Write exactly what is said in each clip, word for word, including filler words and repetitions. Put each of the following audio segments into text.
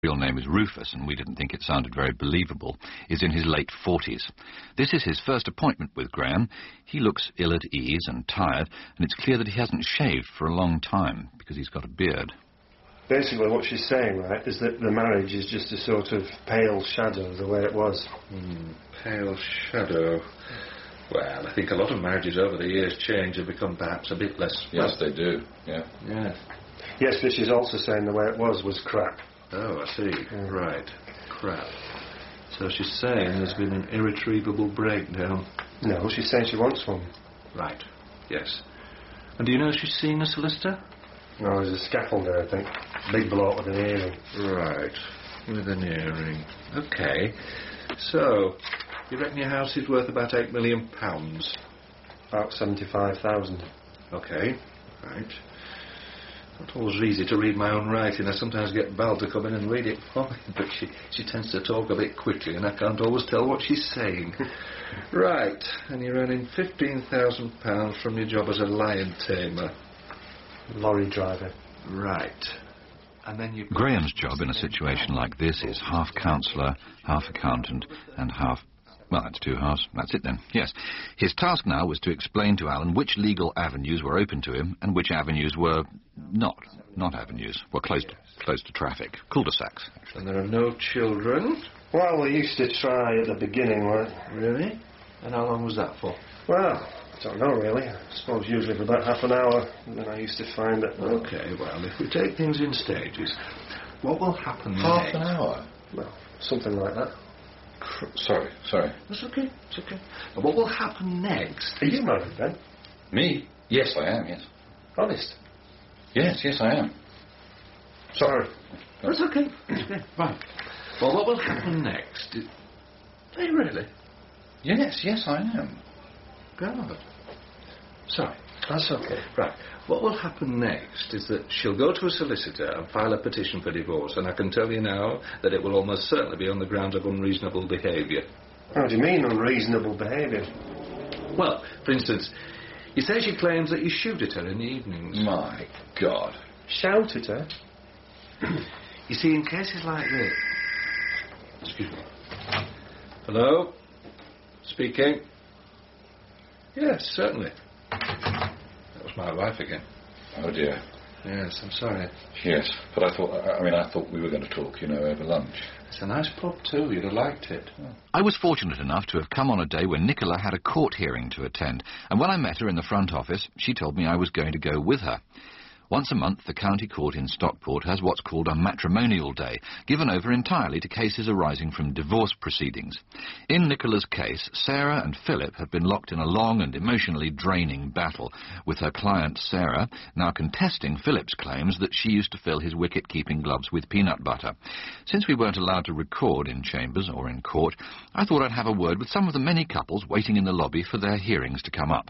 real name is Rufus, and we didn't think it sounded very believable, is in his late forties. This is his first appointment with Graham. He looks ill at ease and tired, and it's clear that he hasn't shaved for a long time, because he's got a beard. Basically what she's saying, right, is that the marriage is just a sort of pale shadow of the way it was. Mm, pale shadow. Well, I think a lot of marriages over the years change and become perhaps a bit less... Yes, they do, yeah. Yeah. Yes, but she's also saying the way it was was crap. Oh, I see. Yeah. Right. Crap. So she's saying there's been an irretrievable breakdown. No, she's saying she wants one. Right. Yes. And do you know she's seeing a solicitor? No, there's a scaffolder, I think. Big bloke with an earring. Right. With an earring. Okay. So, you reckon your house is worth about eight million pounds? About seventy-five thousand. Okay. Right. Not always easy to read my own writing. I sometimes get Val to come in and read it for me, but she, she tends to talk a bit quickly, and I can't always tell what she's saying. Right, and you're earning fifteen thousand pounds from your job as a lion tamer. Lorry driver. Right. And then you... Graham's job in a situation like this is half counsellor, half accountant, and half... Well, that's two halves. That's it then. Yes. His task now was to explain to Alan which legal avenues were open to him and which avenues were not. Not avenues. Were close to, close to traffic. Cul-de-sacs, actually. And there are no children? Well, we used to try at the beginning, right? Really? And how long was that for? Well, I don't know, really. I suppose usually for about half an hour. And then I used to find that... Well, OK, well, if we take things in stages, what will happen Half next? an hour? Well, something like that. Sorry, sorry. That's okay, it's okay. And what will happen next? Are you married, then? Me? Yes, I am, yes. Honest? Yes, yes, I am. Sorry. That's okay, it's okay. Right. Well, what will happen next? Are you really? Yes, yes, I am. God. Sorry. That's okay. Right. What will happen next is that she'll go to a solicitor and file a petition for divorce, and I can tell you now that it will almost certainly be on the ground of unreasonable behaviour. How do you mean, unreasonable behaviour? Well, for instance, you say she claims that you shoot at her in the evenings. My God. Shout at her? You see, in cases like this... Excuse me. Hello? Speaking? Yes, certainly. That was my wife again. Oh, dear. Yes, I'm sorry. Yes, but I thought, I mean, I thought we were going to talk, you know, over lunch. It's a nice pub, too. You'd have liked it. Oh. I was fortunate enough to have come on a day when Nicola had a court hearing to attend, and when I met her in the front office, she told me I was going to go with her. Once a month, the county court in Stockport has what's called a matrimonial day, given over entirely to cases arising from divorce proceedings. In Nicola's case, Sarah and Philip have been locked in a long and emotionally draining battle, with her client, Sarah, now contesting Philip's claims that she used to fill his wicket-keeping gloves with peanut butter. Since we weren't allowed to record in chambers or in court, I thought I'd have a word with some of the many couples waiting in the lobby for their hearings to come up.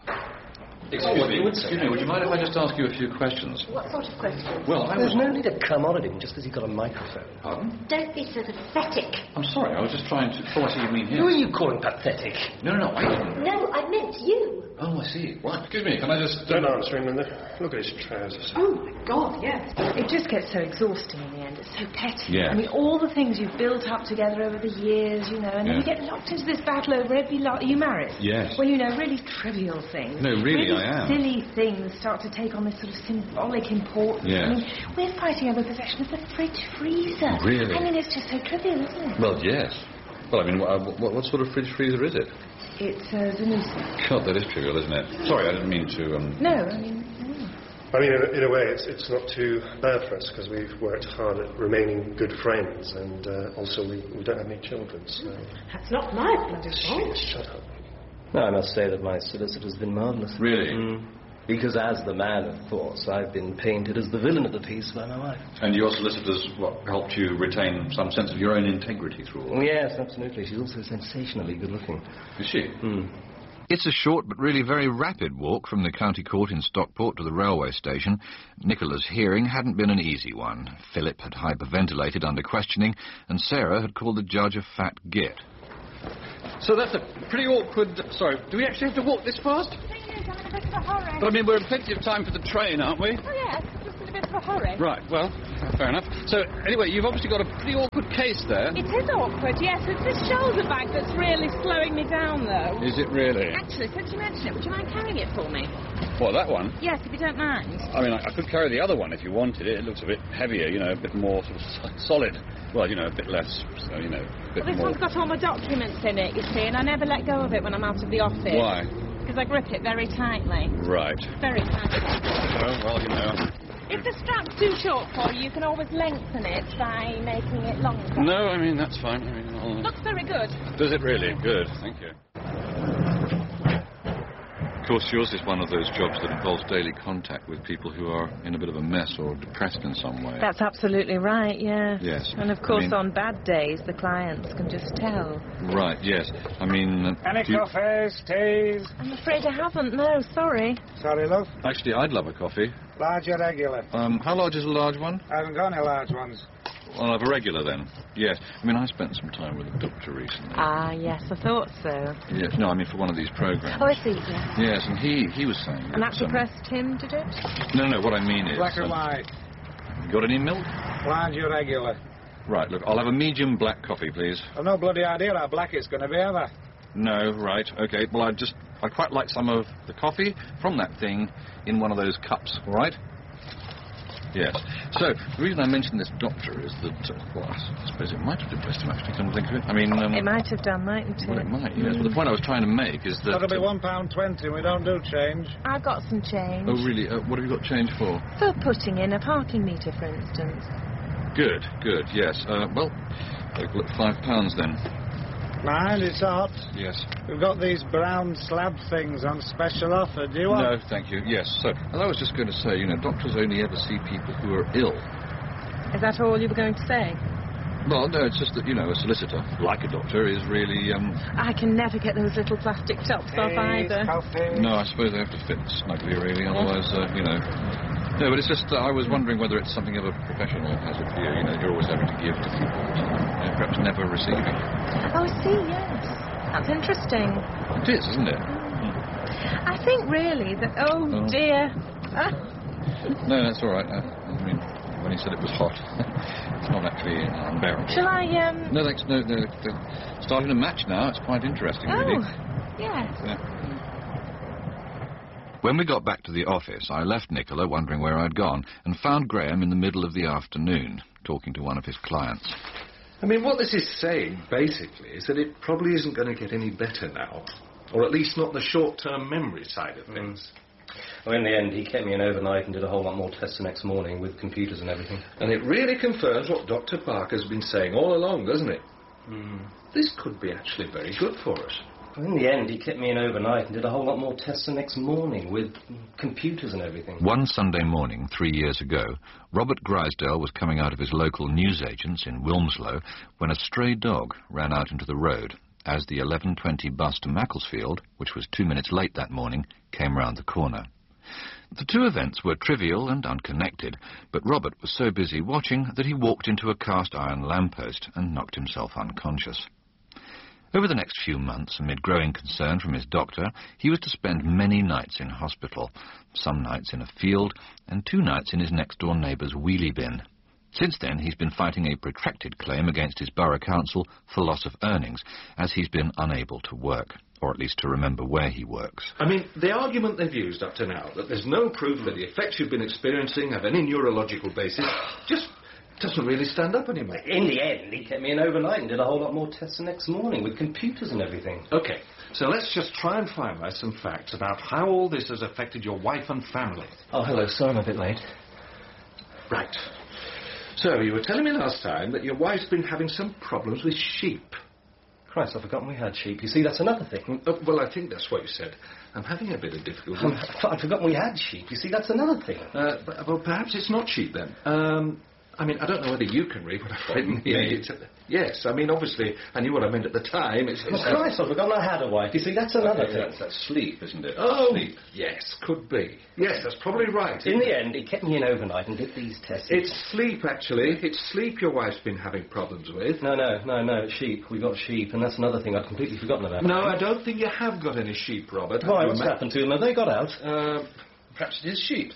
Excuse me, excuse me, would you mind if I just ask you a few questions? What sort of questions? Well, I There's was... no need to come on at him just because he's got a microphone. Pardon? Don't be so pathetic. I'm sorry, I was just trying to... Oh, I see you mean him. Who are you calling pathetic? No, no, no, I didn't. No, I meant you. Oh, I see. What? Excuse me, can I just... Don't answer him, Linda. Look at his trousers. Oh, my God, yes. It just gets so exhausting in the end. It's so petty. Yeah. I mean, all the things you've built up together over the years, you know, and Yeah. then you get locked into this battle over every... Lo- are you married? Yes. Well, you know, really trivial things. No, really, really I am. silly things start to take on this sort of symbolic importance. Yes. I mean, we're fighting over possession of the fridge freezer. Really? I mean, it's just so trivial, isn't it? Well, yes. Well, I mean, what, what, what sort of fridge freezer is it? It's uh, Zanussi. God, that is trivial, isn't it? Sorry, I didn't mean to... Um... No, I mean... mm. I mean, in a, in a way, it's, it's not too bad for us, because we've worked hard at remaining good friends, and uh, also we, we don't have any children, so... That's not my bloody fault. Shut up. No, I must say that my solicitor's been marvellous. Really? Mm. Because as the man of force, I've been painted as the villain of the piece by my wife. And your solicitors, what, helped you retain some sense of your own integrity through all? Oh, yes, absolutely. She's also sensationally good-looking. Is she? Mm. It's a short but really very rapid walk from the county court in Stockport to the railway station. Nicola's hearing hadn't been an easy one. Philip had hyperventilated under questioning, and Sarah had called the judge a fat git. So that's a pretty awkward... Sorry, do we actually have to walk this fast? Yes, I'm in a bit of a hurry. But I mean, we're in plenty of time for the train, aren't we? Oh, yes, just a a bit of a hurry. Right, well, fair enough. So, anyway, you've obviously got a pretty awkward case there. It is awkward, yes. It's this shoulder bag that's really slowing me down, though. Is it really? Actually, since you mention it, would you mind carrying it for me? What, that one? Yes, if you don't mind. I mean, I, I could carry the other one if you wanted it. It looks a bit heavier, you know, a bit more sort of so- solid. Well, you know, a bit less, so, you know, a bit Well, this more... one's got all my documents in it, you see, and I never let go of it when I'm out of the office. Why? Because I grip it very tightly. Right. Very tightly. Oh, well, you know... If the strap's too short for you, you can always lengthen it by making it longer. No, I mean, that's fine. I mean, I'll... Looks very good. Does it really? Good, thank you. Of course, yours is one of those jobs that involves daily contact with people who are in a bit of a mess or depressed in some way. That's absolutely right, yeah. Yes. And of course, I mean, on bad days, the clients can just tell. Right, yes. I mean... Uh, Any do you- coffees, teas? I'm afraid I haven't, no, sorry. Sorry, love. Actually, I'd love a coffee. Large or regular? Um, how large is a large one? I haven't got any large ones. Well, I'll have a regular then. Yes. I mean, I spent some time with a doctor recently. Ah, yes, I thought so. Yes. No, I mean for one of these programs. Oh, I see, yes. Yes, and he he was saying. And that, that depressed him, did it? No, no. What I mean is. Black or um, white? You got any milk? Large or regular? Right. Look, I'll have a medium black coffee, please. I've no bloody idea how black it's going to be, have I? No. Right. Okay. Well, I just I quite like some of the coffee from that thing in one of those cups. All right. Yes. So, the reason I mentioned this doctor is that, uh, well, I suppose it might have depressed him, actually, come to think of it. I mean... Um, it might have done, mightn't it? Well, it might, yes. Mm. But the point I was trying to make is that... That'll be uh, one pound twenty, we don't do change. I've got some change. Oh, really? Uh, what have you got change for? For putting in a parking meter, for instance. Good, good, yes. Uh, well, look, five pounds then. Mind, it's hot. Yes. We've got these brown slab things on special offer. Do you want? No, thank you. Yes. So, as I was just going to say, you know, doctors only ever see people who are ill. Is that all you were going to say? Well, no, it's just that, you know, a solicitor, like a doctor, is really, um... I can never get those little plastic tops off either. Coffee. No, I suppose they have to fit snugly, really, otherwise, uh, you know... No, but it's just, uh, I was wondering whether it's something of a professional hazard for you. You know, you're always having to give to people, you know, perhaps never receiving. Oh, I see, yes. That's interesting. It is, isn't it? I think, really, that... Oh, Oh. dear. Ah. No, that's all right. Uh, I mean, when he said it was hot, it's not actually unbearable. Shall I, um... No, thanks. No, no, they're starting a match now. It's quite interesting, Oh, really. yes. Yeah. When we got back to the office, I left Nicola wondering where I'd gone and found Graham in the middle of the afternoon, talking to one of his clients. I mean, what this is saying, basically, is that it probably isn't going to get any better now. Or at least not the short-term memory side of things. Well, in the end, he kept me in overnight and did a whole lot more tests the next morning with computers and everything. And it really confirms what Doctor Parker's been saying all along, doesn't it? Mm. This could be actually very good for us. Well, in the end, he kept me in overnight and did a whole lot more tests the next morning with computers and everything. One Sunday morning, three years ago, Robert Grisdale was coming out of his local newsagents in Wilmslow when a stray dog ran out into the road as the eleven twenty bus to Macclesfield, which was two minutes late that morning, came round the corner. The two events were trivial and unconnected, but Robert was so busy watching that he walked into a cast-iron lamppost and knocked himself unconscious. Over the next few months, amid growing concern from his doctor, he was to spend many nights in hospital, some nights in a field, and two nights in his next-door neighbour's wheelie bin. Since then, he's been fighting a protracted claim against his borough council for loss of earnings, as he's been unable to work, or at least to remember where he works. I mean, the argument they've used up to now, that there's no proof that the effects you've been experiencing have any neurological basis, just doesn't really stand up anymore. In the end, he kept me in overnight and did a whole lot more tests the next morning with computers and everything. OK, so let's just try and finalise some facts about how all this has affected your wife and family. Oh, hello, sorry I'm a bit late. Right. So, you were telling me last time that your wife's been having some problems with sheep. Christ, I've forgotten we had sheep. You see, that's another thing. Uh, well, I think that's what you said. I'm having a bit of difficulty. Um, I'd forgotten we had sheep. You see, that's another thing. Uh, but, well, perhaps it's not sheep then. Um, I mean, I don't know whether you can read what I've written here. It's, uh, yes, I mean, obviously, I knew what I meant at the time. It's, it's, oh, Christ, I've forgotten I had a wife. You see, that's another okay, thing. That's, that's sleep, isn't it? Oh, sleep. Yes, could be. Yes, that's probably right. In the end, he kept me in overnight and did these tests. It's sleep, actually. It's sleep your wife's been having problems with. No, no, no, no, it's sheep. We got sheep, and that's another thing I'd completely forgotten about. No, I don't think you have got any sheep, Robert. Why, what's happened to them? Have they got out? Uh, Perhaps it is sheep, then.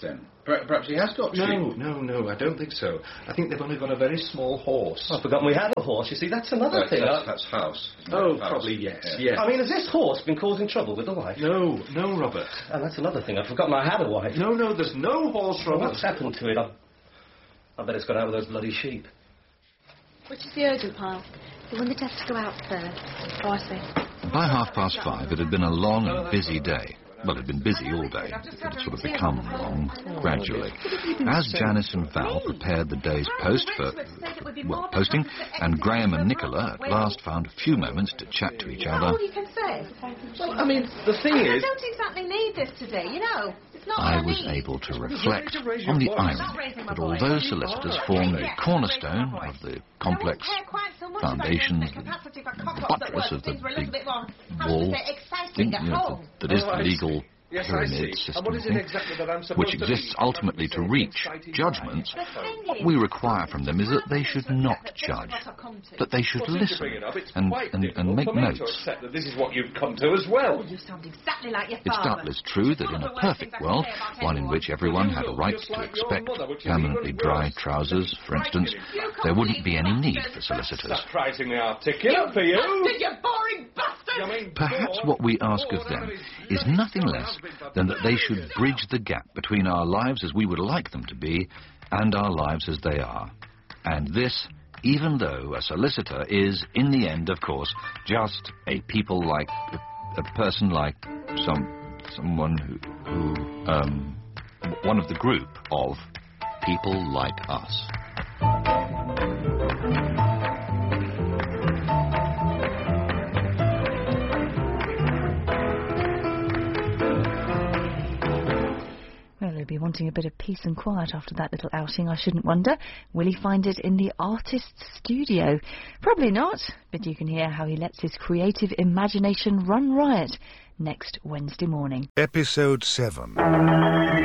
Per- perhaps he has got No, sheep. No, no, no, I don't think so. I think they've only got a very small horse. I've forgotten we have a horse. You see, that's another That's, thing. that's, I- that's house. Oh, House. probably yes. Yeah. I mean, has this horse been causing trouble with the wife? No, no, Robert. And that's another thing. I'd forgotten I had a wife. No, no, there's no horse, Well, Robert. what's happened to it? I, I bet it's got out with those bloody sheep. Which is the urgent pile? The one that has to go out first. Oh, I see. By half past five, it had been a long and busy day. Well, it had been busy all day. It had sort of become long, gradually. As Janice and Val prepared the day's post for, well, posting, and Graham and Nicola at last found a few moments to chat to each other, All you can say. Well, I mean, the thing I is... don't exactly need this today, you know. It's not I what was need. able to reflect on the irony that although solicitors form a cornerstone of the complex foundations, the buttress of the big wall, thing, you know, that is the legal pyramid system, which exists ultimately to reach judgments, what we require from them is that they should not judge, that they should listen and, and, and make notes. That this is what you've come to as well. You sound exactly like your It's father. doubtless true that in a perfect world, one in which everyone had a right to expect permanently dry trousers, for instance, there wouldn't be any need for solicitors. Surprisingly articulate for you. Bastard, you boring bastard! Perhaps what we ask of them is nothing less than that they should bridge the gap between our lives as we would like them to be and our lives as they are. And this, even though a solicitor is, in the end, of course, just a people like, a, a person like some, someone who, who, um, one of the group of people like us. Well, he'll be wanting a bit of peace and quiet after that little outing, I shouldn't wonder. Will he find it in the artist's studio? Probably not, but you can hear how he lets his creative imagination run riot next Wednesday morning. Episode seven.